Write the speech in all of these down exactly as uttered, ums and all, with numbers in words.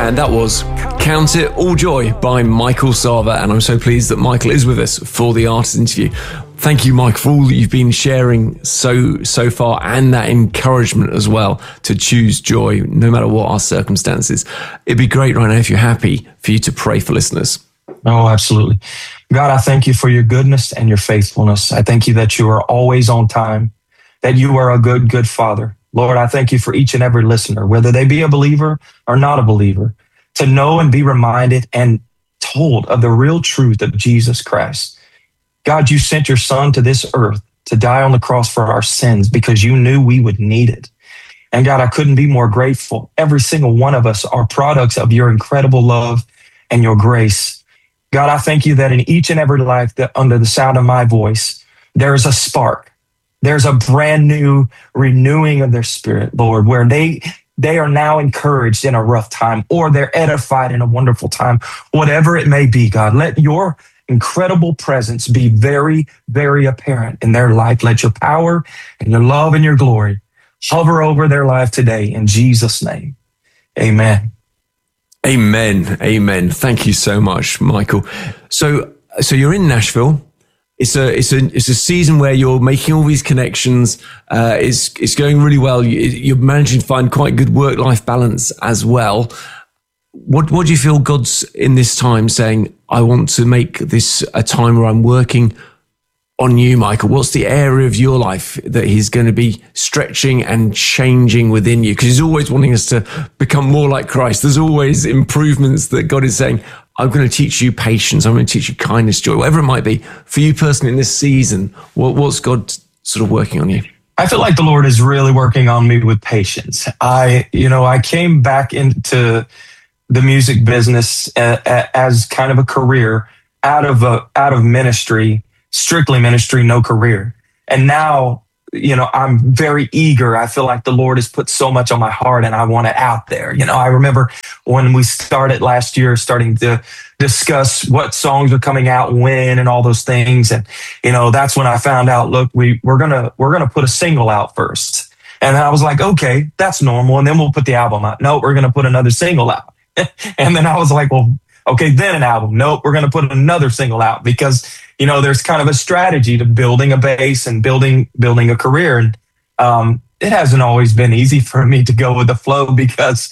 And that was Count It All Joy by Michael Sava. And I'm so pleased that Michael is with us for the artist interview. Thank you, Mike, for all that you've been sharing so so far, and that encouragement as well to choose joy no matter what our circumstances. It'd be great right now, if you're happy, for you to pray for listeners. Oh, absolutely. God, I thank you for your goodness and your faithfulness. I thank you that you are always on time, that you are a good, good Father. Lord, I thank you for each and every listener, whether they be a believer or not a believer, to know and be reminded and told of the real truth of Jesus Christ. God, you sent your son to this earth to die on the cross for our sins because you knew we would need it. And God, I couldn't be more grateful. Every single one of us are products of your incredible love and your grace. God, I thank you that in each and every life that under the sound of my voice, there is a spark. There's a brand new renewing of their spirit, Lord, where they they are now encouraged in a rough time, or they're edified in a wonderful time, whatever it may be. God, let your incredible presence be very, very apparent in their life. Let your power and your love and your glory hover over their life today in Jesus' name. Amen. Amen. Amen. Thank you so much, Michael. So, so you're in Nashville. It's a, it's a, it's a season where you're making all these connections. Uh, it's, it's going really well. You, you're managing to find quite good work-life balance as well. What, what do you feel God's in this time saying, I want to make this a time where I'm working on you, Michael? What's the area of your life that he's going to be stretching and changing within you? Because he's always wanting us to become more like Christ. There's always improvements that God is saying, I'm going to teach you patience. I'm going to teach you kindness, joy, whatever it might be. For you personally in this season, what, what's God sort of working on you? I feel like the Lord is really working on me with patience. I, you know, I came back into the music business as kind of a career out of a, out of ministry, strictly ministry, no career. And now, you know, I'm very eager. I feel like the Lord has put so much on my heart and I want it out there. You know, I remember when we started last year, starting to discuss what songs are coming out when and all those things. And, you know, that's when I found out, look, we, we're going to, we're going to put a single out first. And I was like, okay, that's normal. And then we'll put the album out. No, we're going to put another single out. And then I was like, well, okay, then an album. Nope, we're going to put another single out because, you know, there's kind of a strategy to building a base and building building a career. And um, it hasn't always been easy for me to go with the flow because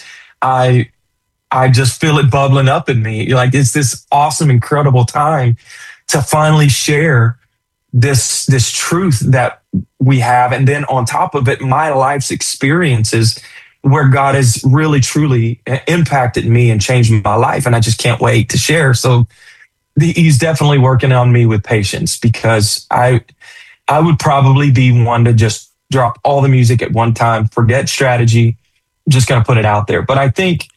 I I just feel it bubbling up in me. Like it's this awesome, incredible time to finally share this this truth that we have. And then on top of it, my life's experiences where God has really, truly impacted me and changed my life. And I just can't wait to share. So the, he's definitely working on me with patience because I, I would probably be one to just drop all the music at one time, forget strategy, just going to put it out there. But I think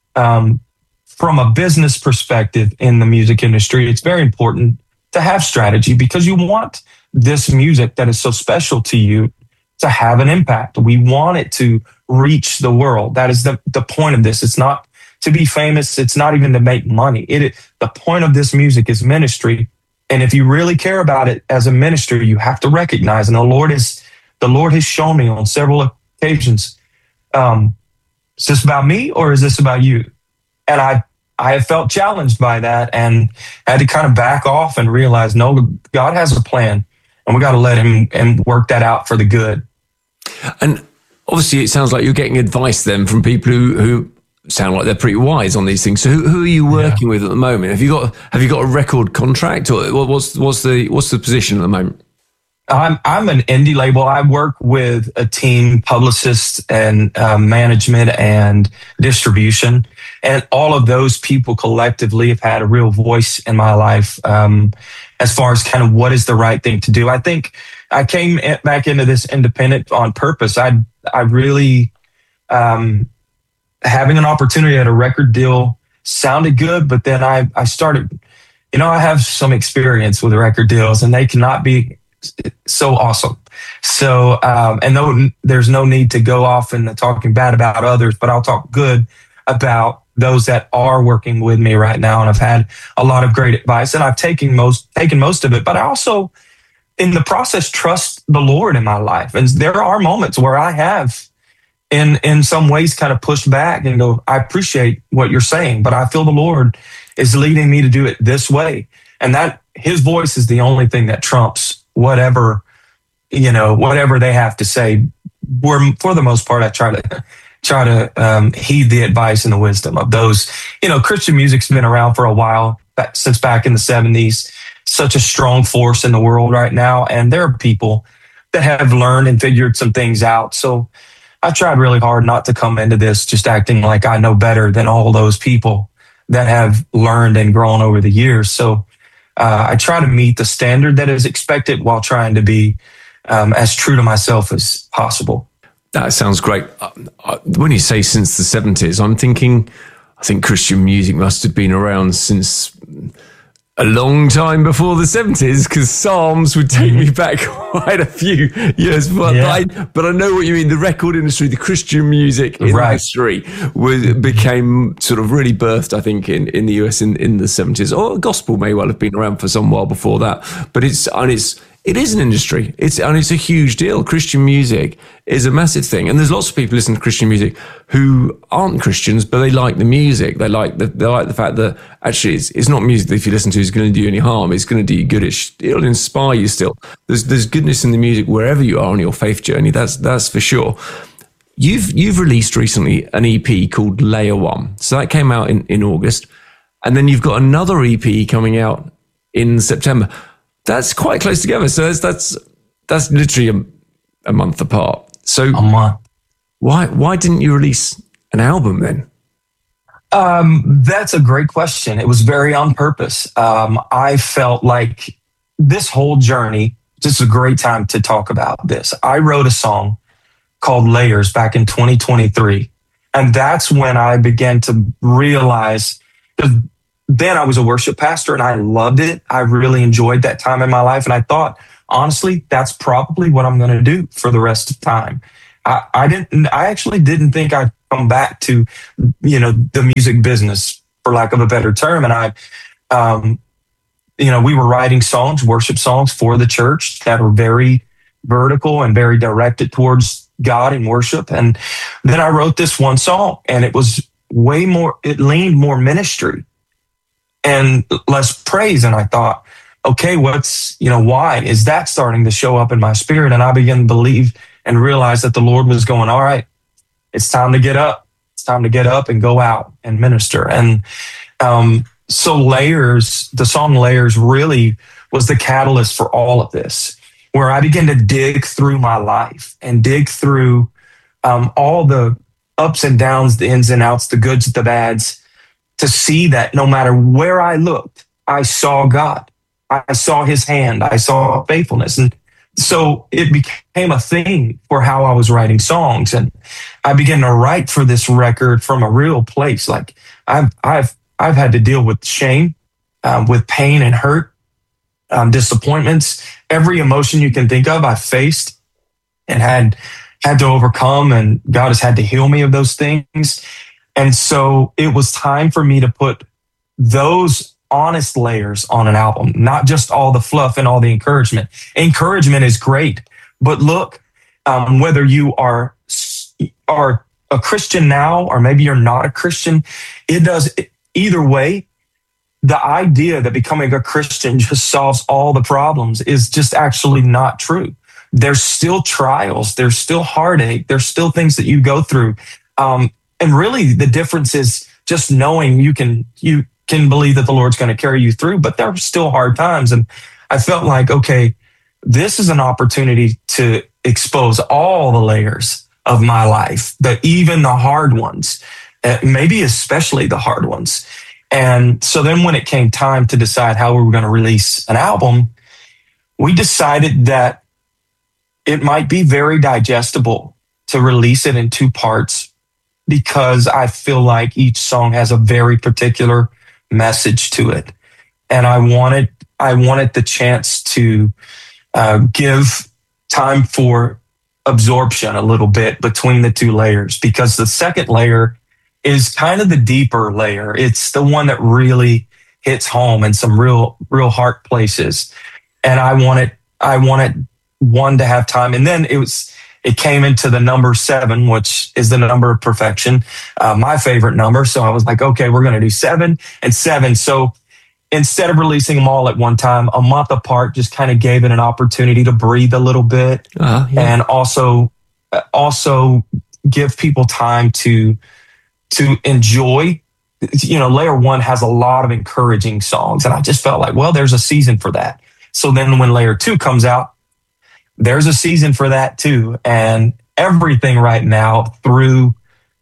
um, from a business perspective in the music industry, it's very important to have strategy because you want this music that is so special to you to have an impact. We want it to reach the world. That is the, the point of this. It's not to be famous. It's not even to make money. It, the point of this music is ministry. And if you really care about it as a ministry, you have to recognize, and the Lord is, the Lord has shown me on several occasions, um, is this about me or is this about you? And I, I have felt challenged by that and had to kind of back off and realize, no, God has a plan and we got to let him and work that out for the good. And obviously, it sounds like you're getting advice then from people who, who sound like they're pretty wise on these things. So, who, who are you working yeah. with at the moment? Have you got Have you got a record contract, or what's what's the what's the position at the moment? I'm I'm an indie label. I work with a team, publicists and uh, management and distribution, and all of those people collectively have had a real voice in my life um, as far as kind of what is the right thing to do. I think I came back into this independent on purpose. I I really um, having an opportunity at a record deal sounded good, but then I I started, you know, I have some experience with record deals, and they cannot be so awesome. So, um, and no, there's no need to go off and talking bad about others, but I'll talk good about those that are working with me right now. And I've had a lot of great advice, and I've taken most, taken most of it, but I also in the process trust the Lord in my life. And there are moments where I have in in some ways kind of push back and go, I appreciate what you're saying, but I feel the Lord is leading me to do it this way. And that his voice is the only thing that trumps whatever, you know, whatever they have to say. We're, for the most part, I try to try to um, heed the advice and the wisdom of those. You know, Christian music's been around for a while, since back in the seventies, such a strong force in the world right now. And there are people that have learned and figured some things out. So I tried really hard not to come into this just acting like I know better than all those people that have learned and grown over the years. So uh, I try to meet the standard that is expected while trying to be um, as true to myself as possible. That sounds great. Uh, when you say since the seventies, I'm thinking, I think Christian music must have been around since a long time before the seventies, because Psalms would take me back quite a few years. But, yeah. I, but I know what you mean. The record industry, the Christian music industry right. was, became sort of really birthed, I think, in, in the U S in, in the seventies. Or gospel may well have been around for some while before that. But it's, and it's, it is an industry. It's, and it's a huge deal. Christian music is a massive thing. And there's lots of people listening to Christian music who aren't Christians, but they like the music. They like the, they like the fact that actually it's, it's not music that if you listen to is going to do you any harm. It's going to do you good. It's, it'll inspire you still. There's, there's goodness in the music wherever you are on your faith journey. That's, that's for sure. You've, you've released recently an E P called Layer One. So that came out in, in August. And then you've got another E P coming out in September. That's quite close together. So that's that's, that's literally a, a month apart. So a month. Why why didn't you release an album then? Um, that's a great question. It was very on purpose. Um, I felt like this whole journey, this is a great time to talk about this. I wrote a song called Layers back in twenty twenty-three. And that's when I began to realize that then I was a worship pastor and I loved it. I really enjoyed that time in my life. And I thought, honestly, that's probably what I'm going to do for the rest of time. I, I didn't, I actually didn't think I'd come back to, you know, the music business, for lack of a better term. And I, um, you know, we were writing songs, worship songs for the church that were very vertical and very directed towards God and worship. And then I wrote this one song and it was way more, it leaned more ministry and less praise. And I thought, okay, what's, you know, why is that starting to show up in my spirit? And I began to believe and realize that the Lord was going, all right, it's time to get up. It's time to get up and go out and minister. And um, so Layers, the song Layers really was the catalyst for all of this, where I began to dig through my life and dig through um, all the ups and downs, the ins and outs, the goods, the bads, to see that no matter where I looked, I saw God. I saw his hand. I saw faithfulness. And so it became a thing for how I was writing songs. And I began to write for this record from a real place. Like I've, I've, I've had to deal with shame, um, with pain and hurt, um, disappointments, every emotion you can think of, I faced and had, had to overcome. And God has had to heal me of those things. And so it was time for me to put those honest layers on an album, not just all the fluff and all the encouragement. Encouragement is great, but look, um, whether you are are a Christian now or maybe you're not a Christian, it does either way. The idea that becoming a Christian just solves all the problems is just actually not true. There's still trials, there's still heartache, there's still things that you go through. Um, and really, the difference is just knowing you can you. can believe that the Lord's going to carry you through, but there are still hard times. And I felt like, okay, this is an opportunity to expose all the layers of my life, that even the hard ones, maybe especially the hard ones. And so then when it came time to decide how we were going to release an album, we decided that it might be very digestible to release it in two parts, because I feel like each song has a very particular message to it. And I wanted, I wanted the chance to uh, give time for absorption a little bit between the two layers, because the second layer is kind of the deeper layer. It's the one that really hits home in some real, real heart places. And I wanted, I wanted one to have time. And then it was, it came into the number seven, which is the number of perfection, uh, my favorite number. So I was like, okay, we're going to do seven and seven. So instead of releasing them all at one time, a month apart just kind of gave it an opportunity to breathe a little bit, uh, yeah. and also also give people time to to enjoy. You know, Layer One has a lot of encouraging songs, and I just felt like, well, there's a season for that. So then when Layer Two comes out, there's a season for that too. And everything right now through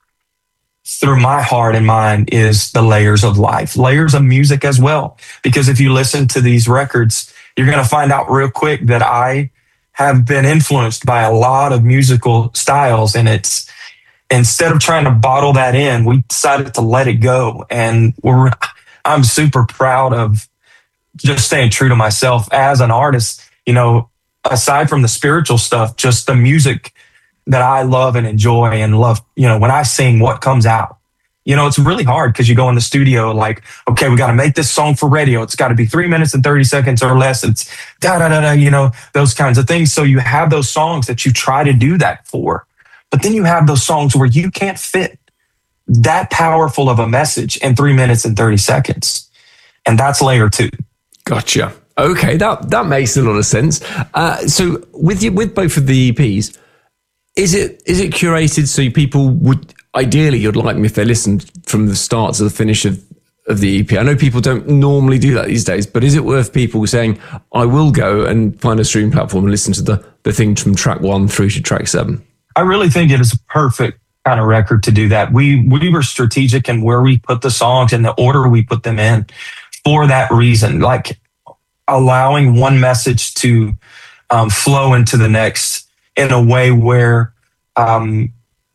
through my heart and mind is the layers of life, layers of music as well. Because if you listen to these records, you're going to find out real quick that I have been influenced by a lot of musical styles. And it's, instead of trying to bottle that in, we decided to let it go. And we're, I'm super proud of just staying true to myself as an artist. You know, aside from the spiritual stuff, just the music that I love and enjoy and love, you know, when I sing, what comes out, you know, it's really hard because you go in the studio like, okay, we got to make this song for radio. It's got to be three minutes and thirty seconds or less. It's da, da, da, da, you know, those kinds of things. So you have those songs that you try to do that for, but then you have those songs where you can't fit that powerful of a message in three minutes and thirty seconds. And that's Layer Two. Gotcha. Okay. That, that makes a lot of sense. Uh, so with you, with both of the E Ps, Is it is it curated so people would, ideally you'd like them if they listened from the start to the finish of, of the E P? I know people don't normally do that these days, but is it worth people saying, I will go and find a streaming platform and listen to the, the thing from track one through to track seven? I really think it is a perfect kind of record to do that. We we were strategic in where we put the songs and the order we put them in for that reason, like allowing one message to um, flow into the next in a way where um,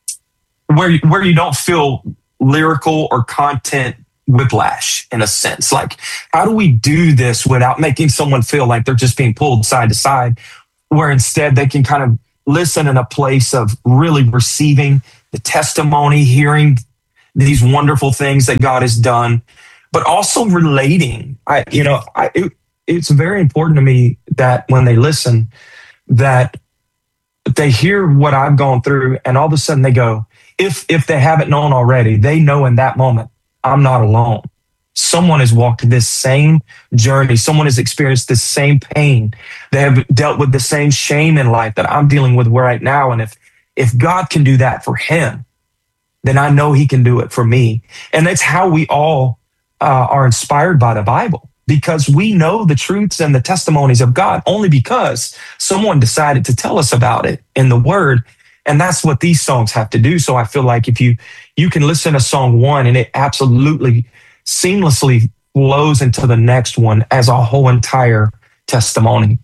where where you don't feel lyrical or content whiplash in a sense. Like, how do we do this without making someone feel like they're just being pulled side to side, where instead they can kind of listen in a place of really receiving the testimony, hearing these wonderful things that God has done, but also relating. I, you know, I, it, it's very important to me that when they listen, that they hear what I've gone through, and all of a sudden they go, if if they haven't known already, they know in that moment, I'm not alone. Someone has walked this same journey. Someone has experienced this same pain. They have dealt with the same shame in life that I'm dealing with right now. And if if God can do that for him, then I know he can do it for me. And that's how we all uh, are inspired by the Bible, because we know the truths and the testimonies of God only because someone decided to tell us about it in the Word. And that's what these songs have to do. So I feel like if you you can listen to song one and it absolutely seamlessly flows into the next one as a whole entire testimony.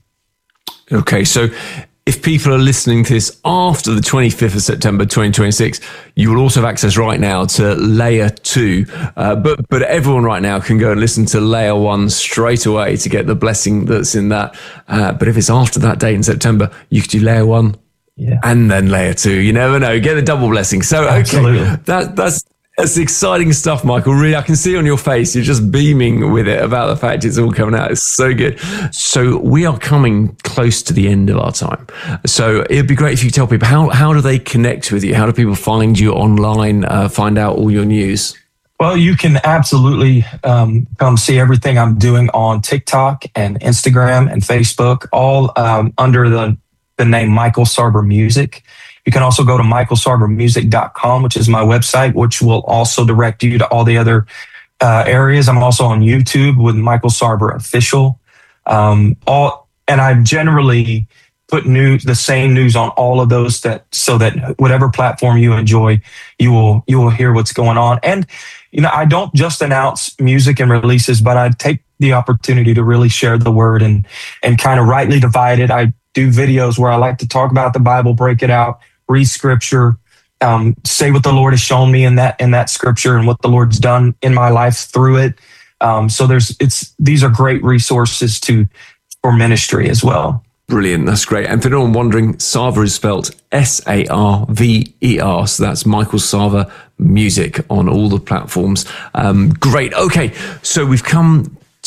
Okay, so if people are listening to this after the twenty-fifth of September twenty twenty-six, you will also have access right now to Layer two. Uh, but but everyone right now can go and listen to Layer one straight away to get the blessing that's in that. Uh, but if it's after that date in September, you could do Layer one, yeah, and then Layer two. You never know. Get the double blessing. So, okay, Absolutely. that that's... That's exciting stuff, Michael. Really, I can see on your face, you're just beaming with it about the fact it's all coming out. It's so good. So we are coming close to the end of our time. So it'd be great if you tell people, how, how do they connect with you? How do people find you online, uh, find out all your news? Well, you can absolutely um, come see everything I'm doing on TikTok and Instagram and Facebook, all um, under the, the name Michael Sarver Music. You can also go to michael sarver music dot com, which is my website, which will also direct you to all the other uh, areas. I'm also on YouTube with Michael Sarver Official. Um, all, and I generally put news, the same news on all of those, that so that whatever platform you enjoy, you will you will hear what's going on. And you know, I don't just announce music and releases, but I take the opportunity to really share the word and and kind of rightly divide it. I do videos where I like to talk about the Bible, break it out, read scripture, um, say what the Lord has shown me in that in that scripture and what the Lord's done in my life through it. Um, so there's it's these are great resources to for ministry as well. Brilliant, that's great. And for anyone wondering, Sarver is spelled S A R V E R, so that's Michael Sarver Music on all the platforms. Um, great. Okay, so we've come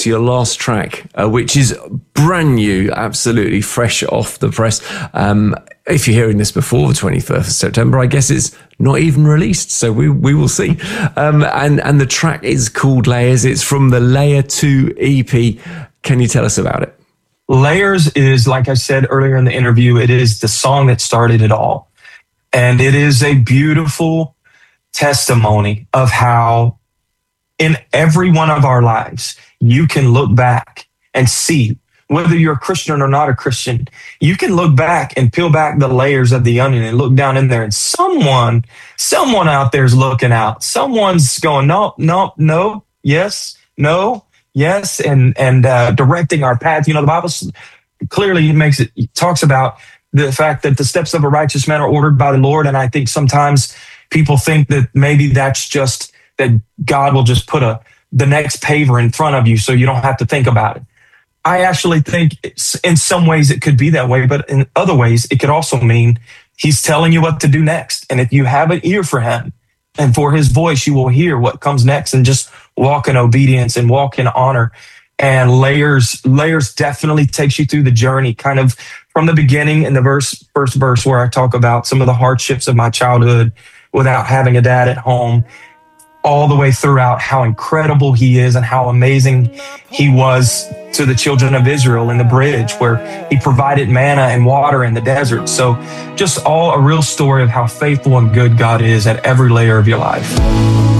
to your last track, uh, which is brand new, absolutely fresh off the press. Um, if you're hearing this before the twenty-first of September, I guess it's not even released, so we we will see. Um, and, and the track is called Layers. It's from the Layer two E P. Can you tell us about it? Layers is, like I said earlier in the interview, it is the song that started it all. And it is a beautiful testimony of how in every one of our lives, you can look back and see, whether you're a Christian or not a Christian, you can look back and peel back the layers of the onion and look down in there, and someone, someone out there is looking out. Someone's going, no, no, no, yes, no, yes, and and uh, directing our path. You know, the Bible clearly makes it, it talks about the fact that the steps of a righteous man are ordered by the Lord, and I think sometimes people think that maybe that's just that God will just put a the next paver in front of you so you don't have to think about it. I actually think it's, in some ways it could be that way, but in other ways it could also mean he's telling you what to do next. And if you have an ear for him and for his voice, you will hear what comes next and just walk in obedience and walk in honor. And layers, layers definitely takes you through the journey, kind of from the beginning in the verse, first verse where I talk about some of the hardships of my childhood without having a dad at home, all the way throughout how incredible he is and how amazing he was to the children of Israel in the bridge where he provided manna and water in the desert. So just all a real story of how faithful and good God is at every layer of your life.